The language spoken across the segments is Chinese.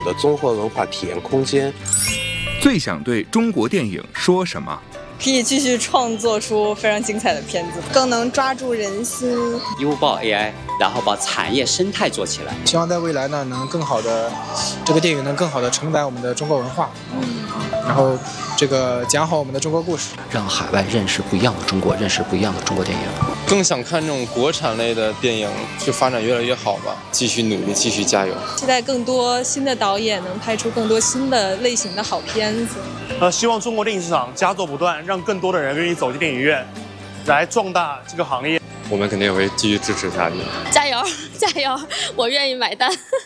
的综合文化体验空间。 最想对中国电影说什么？ 可以继续创作出非常精彩的片子，更能抓住人心， 拥抱 AI， 然后把产业生态做起来。 希望在未来呢，能更好的这个电影能更好的承载我们的中国文化，然后这个讲好我们的中国故事， 让海外认识不一样的中国，认识不一样的中国电影。 更想看这种国产类的电影就发展越来越好吧，继续努力，继续加油。 期待更多新的导演能拍出更多新的类型的好片子。 希望中国电影市场佳作不断，让更多的人愿意走进电影院，来壮大这个行业。 我们肯定也会继续支持下去。 加油，加油！我愿意买单。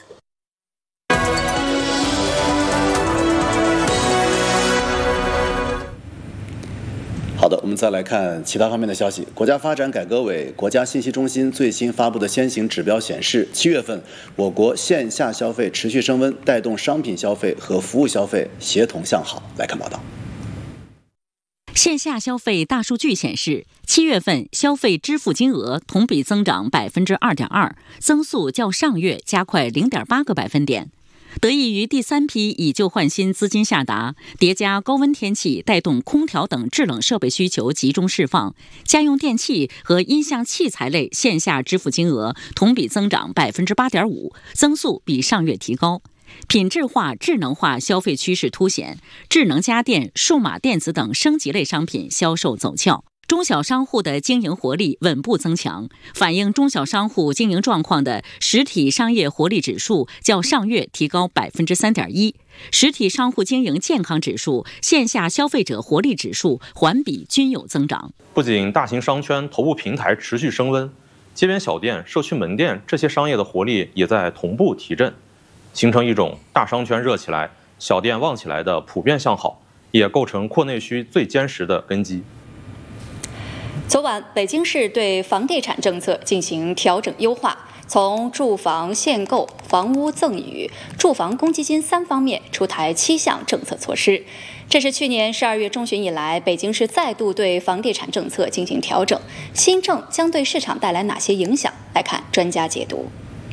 好的，我们再来看其他方面的消息。国家发展改革委、国家信息中心最新发布的先行指标显示，7月份我国线下消费持续升温，带动商品消费和服务消费协同向好。来看报道。 线下消费大数据显示，7月份消费支付金额同比增长2.2%，增速较上月加快0.8个百分点。得益于第三批以旧换新资金下达，叠加高温天气带动空调等制冷设备需求集中释放，家用电器和音像器材类线下支付金额同比增长8.5%，增速比上月提高。品质化、智能化消费趋势凸显，智能家电、数码电子等升级类商品销售走俏。中小商户的经营活力稳步增强，反映中小商户经营状况的实体商业活力指数较上月提高3.1%，实体商户经营健康指数、线下消费者活力指数环比均有增长。 不仅大型商圈头部平台持续升温，街边小店、社区门店这些商业的活力也在同步提振，形成一种大商圈热起来、小店旺起来的普遍向好，也构成扩内需最坚实的根基。 昨晚，北京市对房地产政策进行调整优化，从住房限购、房屋赠与、住房公积金3方面出台7项政策措施。这是去年12月中旬以来，北京市再度对房地产政策进行调整。新政将对市场带来哪些影响？来看专家解读。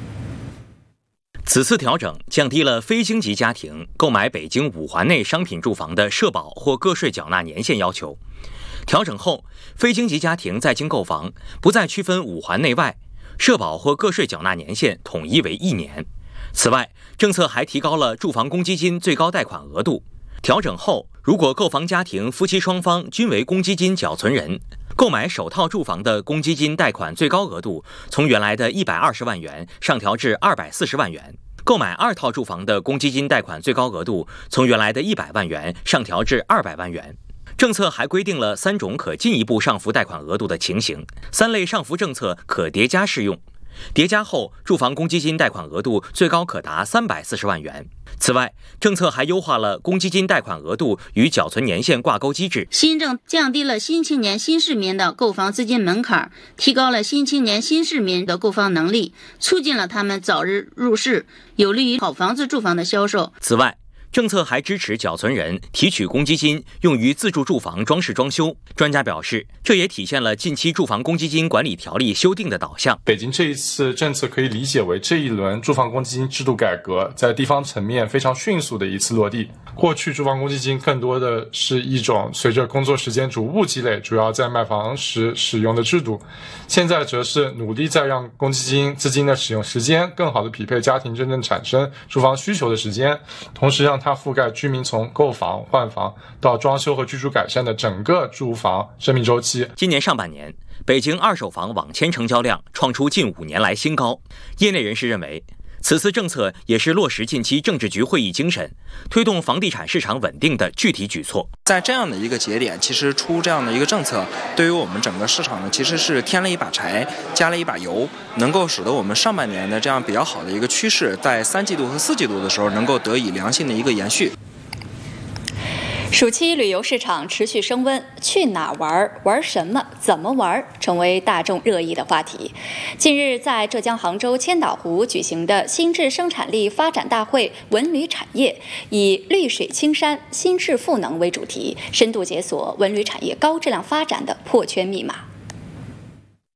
此次调整降低了非京籍家庭购买北京5环内商品住房的社保或个税缴纳年限要求。调整后，非京籍家庭在京购房不再区分5环内外，社保或个税缴纳年限统一为1年。此外，政策还提高了住房公积金最高贷款额度。调整后，如果购房家庭夫妻双方均为公积金缴存人，购买首套住房的公积金贷款最高额度从原来的120万元上调至240万元。购买2套住房的公积金贷款最高额度从原来的100万元上调至200万元。政策还规定了3种可进一步上浮贷款额度的情形，3类上浮政策可叠加适用。叠加后，住房公积金贷款额度最高可达340万元。此外，政策还优化了公积金贷款额度与缴存年限挂钩机制。 新政降低了新青年、新市民的购房资金门槛，提高了新青年、新市民的购房能力，促进了他们早日入市，有利于好房子住房的销售。 此外，政策还支持缴存人提取公积金用于自住住房装饰装修。专家表示，这也体现了近期住房公积金管理条例修订的导向。 北京这一次政策可以理解为这一轮住房公积金制度改革在地方层面非常迅速的一次落地。过去住房公积金更多的是一种随着工作时间逐步积累，主要在卖房时使用的制度，现在则是努力在让公积金资金的使用时间更好的匹配家庭真正产生住房需求的时间，同时让它覆盖居民从购房、换房到装修和居住改善的整个住房生命周期。 今年上半年，北京二手房网签成交量创出近5年来新高。业内人士认为，此次政策也是落实近期政治局会议精神，推动房地产市场稳定的具体举措。 在这样的一个节点，其实出这样的一个政策，对于我们整个市场呢，其实是添了一把柴，加了一把油，能够使得我们上半年的这样比较好的一个趋势，在3季度和4季度的时候能够得以良性的一个延续。 暑期旅游市场持续升温，去哪玩、玩什么、怎么玩，成为大众热议的话题。近日，在浙江杭州千岛湖举行的新质生产力发展大会文旅产业，以绿水青山、新质赋能为主题，深度解锁文旅产业高质量发展的破圈密码。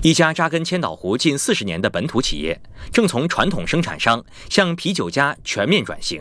一家扎根千岛湖近40年的本土企业，正从传统生产商向啤酒家全面转型。